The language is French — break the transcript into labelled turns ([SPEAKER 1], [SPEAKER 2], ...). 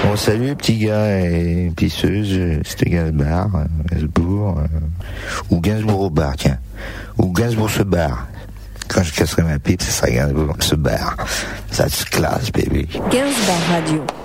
[SPEAKER 1] Bon, salut petits gars et pisseuses, c'était Gainsbourg, ou Gainsbourg au bar, tiens. Ou Gainsbourg se barre. Quand je casserai ma pipe, ce sera Gainsbourg se barre. Ça se classe, baby.
[SPEAKER 2] Gainsbourg Radio.